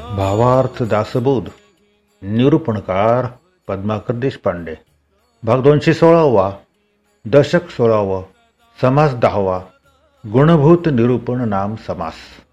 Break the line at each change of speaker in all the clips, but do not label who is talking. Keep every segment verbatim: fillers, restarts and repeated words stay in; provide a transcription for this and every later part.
भावार्थ दासबोध निरूपणकार पद्माकर देशपांडे. भाग दोनशे सोळावा. दशक सोळावं. समास दहावा. गुणभूत निरूपण नाम समास.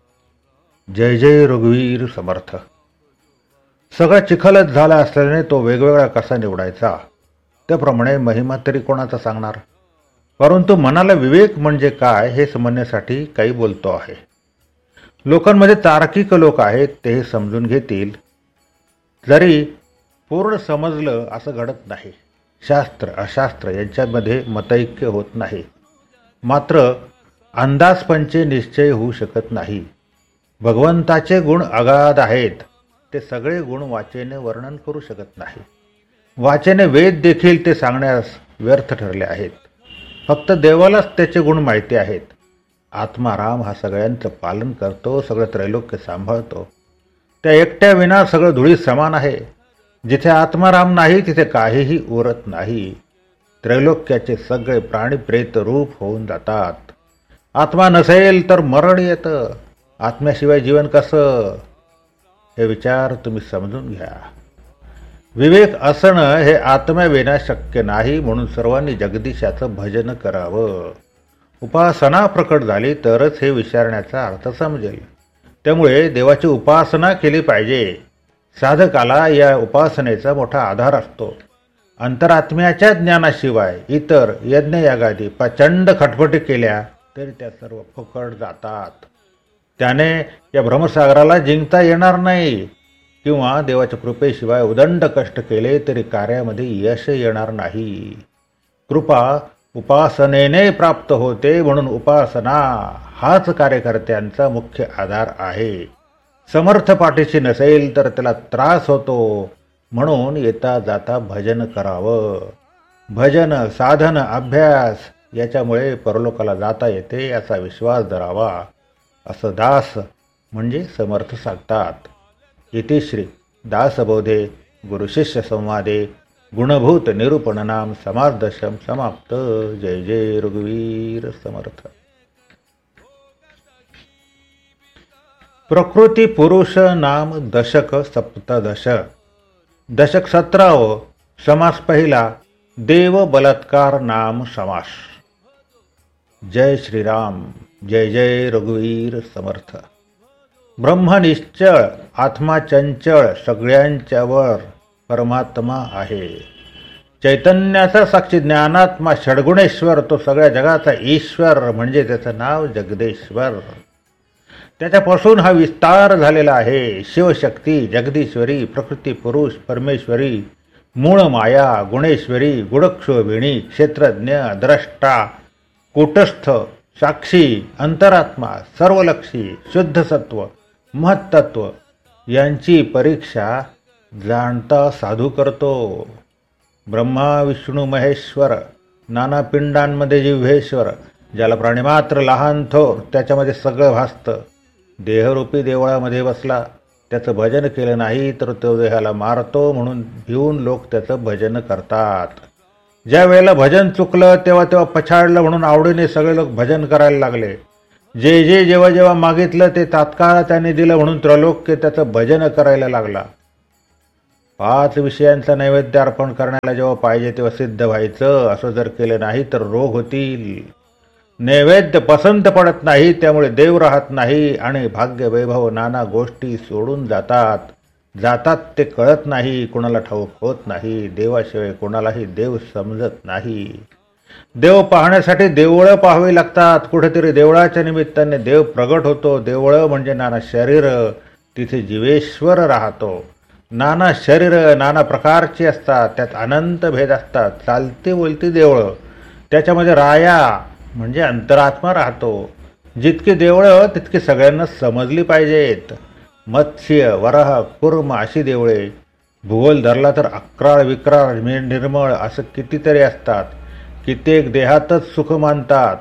जय जय रघुवीर समर्थ. सगळा चिखलच झाला असल्याने तो वेगवेगळा कसा निवडायचा, त्याप्रमाणे महिमा तरी कोणाचा सांगणार. परंतु मनाला विवेक म्हणजे काय हे समजण्यासाठी काही बोलतो आहे. लोकांमध्ये तार्किक लोक आहेत, ते हे समजून घेतील. जरी पूर्ण समजलं असं घडत नाही. शास्त्र अशास्त्र यांच्यामध्ये मतैक्य होत नाही. मात्र अंदाजपंचे निश्चय होऊ शकत नाही. भगवंताचे गुण अगाध आहेत, ते सगळे गुण वाचेने वर्णन करू शकत नाही. वाचेने वेद देखील ते सांगण्यास व्यर्थ ठरले आहेत. फक्त देवालाच त्याचे गुण माहिती आहेत. आत्माराम हा सगळ्यांचं पालन करतो, सगळं त्रैलोक्य सांभाळतो. त्या एकट्या विना सगळं धुळीत समान आहे. जिथे आत्माराम नाही तिथे काहीही उरत नाही. त्रैलोक्याचे सगळे प्राणी प्रेत रूप होऊन जातात. आत्मा नसेल तर मरण येतं. आत्म्याशिवाय जीवन कसं, हे विचार तुम्ही समजून घ्या. विवेक असणं हे आत्म्याविना शक्य नाही. म्हणून सर्वांनी जगदीशाचं भजन करावं. उपासना प्रकट झाली तरच हे विचारण्याचा अर्थ समजेल. त्यामुळे देवाची उपासना केली पाहिजे. साधकाला या उपासनेचा मोठा आधार असतो. अंतरात्म्याच्या ज्ञानाशिवाय इतर यज्ञयागादी प्रचंड खटपटी केल्या तरी त्या सर्व फुकट जातात. त्याने या भ्रमसागराला जिंकता येणार नाही. किंवा देवाच्या कृपेशिवाय उदंड कष्ट केले तरी कार्यामध्ये यश येणार नाही. कृपा उपासनेने प्राप्त होते. म्हणून उपासना हाच कार्यकर्त्यांचा मुख्य आधार आहे. समर्थ पाठीशी नसेल तर त्याला त्रास होतो. म्हणून येता जाता भजन करावं. भजन साधन अभ्यास याच्यामुळे परलोकाला जाता येते याचा विश्वास धरावा, असं दास म्हणजे समर्थ सांगतात. इति श्री दासबोधे गुरुशिष्य संवादे गुणभूत निरूपण नाम समार्दशम समाप्त. जय जय रघुवीर समर्थ. प्रकृती पुरुष नाम दशक सप्तदश. दशक सतरावं. समास पहिला. देव बलात्कार नाम समास. जय श्रीराम. जय जय रघुवीर समर्थ. ब्रह्मनिश्चळ आत्मा चंचळ सगळ्यांच्यावर परमात्मा आहे. चैतन्याचा साक्षी ज्ञानात्मा षडगुणेश्वर तो सगळ्या जगाचा ईश्वर म्हणजे त्याचं नाव जगदेश्वर. त्याच्यापासून हा विस्तार झालेला आहे. शिवशक्ती जगदीश्वरी, प्रकृती पुरुष परमेश्वरी, मूळ माया गुणेश्वरी, गुणक्षोभिणी, क्षेत्रज्ञ, द्रष्टा, कूटस्थ, साक्षी, अंतरात्मा, सर्वलक्षी, शुद्ध सत्व, महत्त्व यांची परीक्षा जाणता साधू करतो. ब्रह्मा विष्णू महेश्वर नाना पिंडांमध्ये जिव्हेश्वर, ज्याला प्राणीमात्र लहान थोर त्याच्यामध्ये सगळं भासतं. देहरूपी देवळामध्ये बसला, त्याचं भजन केलं नाही तर तो देहाला मारतो. म्हणून भिवून लोक त्याचं भजन करतात. ज्या वेळेला भजन चुकलं तेव्हा तेव्हा पछाडलं म्हणून आवडीने सगळे लोक भजन करायला लागले. जे जे जेव्हा जेव्हा मागितलं ते तात्काळ त्याने दिलं म्हणून त्रैलोक्य त्याचं भजन करायला लागला. पाच विषयांचा नैवेद्य अर्पण करण्याला जेव्हा पाहिजे तेव्हा सिद्ध व्हायचं. असं जर केलं नाही तर रोग होतील. नैवेद्य पसंत पडत नाही, त्यामुळे देव राहत नाही आणि भाग्य वैभव नाना गोष्टी सोडून जातात. जातात ते कळत नाही, कुणाला ठाऊक होत नाही. देवाशिवाय कोणालाही देव समजत नाही. देव पाहण्यासाठी देवळं पाहावी लागतात. कुठेतरी देवळाच्या निमित्ताने देव प्रगट होतो. देवळं म्हणजे नाना शरीर, तिथे जीवेश्वर राहतो. नाना शरीर नाना प्रकारची असतात, त्यात अनंत भेद असतात. चालती बोलती देवळं, त्याच्यामध्ये राया म्हणजे अंतरात्मा राहतो. जितकी देवळं तितकी सगळ्यांना समजली पाहिजेत. मत्स्य, वराह, कुर्म अशी देवळे. भूगोल धरला तर अक्राळ विक्राळ निर्मळ असं कितीतरी असतात. कित्येक देहातच सुख मानतात,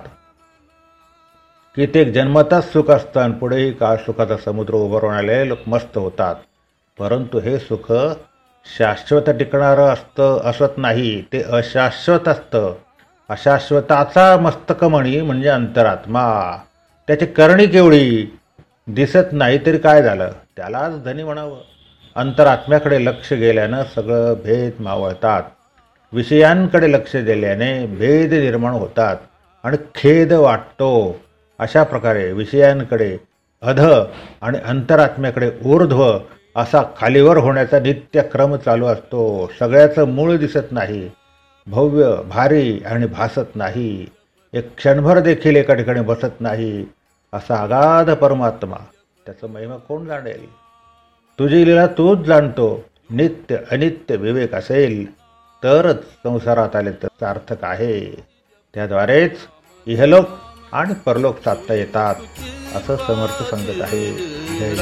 कित्येक जन्मताच सुख असतं आणि पुढेही काळ सुखाचा समुद्र उभारवणारे लोक मस्त होतात. परंतु हे सुख शाश्वत टिकणारं असतं असत नाही, ते अशाश्वत असतं. अशाश्वताचा मस्तकमणी म्हणजे अंतरात्मा. त्याची करणी केवढी दिसत नाही तरी काय झालं, त्यालाच धनी म्हणावं. अंतरात्म्याकडे लक्ष गेल्यानं सगळं भेद मावळतात. विषयांकडे लक्ष दिल्याने भेद निर्माण होतात आणि खेद वाटतो. अशा प्रकारे विषयांकडे अध आणि अंतरात्म्याकडे ऊर्ध्व असा खालीवर होण्याचा नित्यक्रम चालू असतो. सगळ्याचं मूळ दिसत नाही, भव्य भारी आणि भासत नाही, एक क्षणभर देखील एका ठिकाणी बसत नाही. असा अगाध परमात्मा, त्याचं महिमा कोण जाणेल? तुझी लीला तूच जाणतो. नित्य अनित्य विवेक असेल तरच संसारात आले तर सार्थक आहे. त्याद्वारेच इहलोक आणि परलोक साधता येतात असं समर्थ सांगत आहे. जय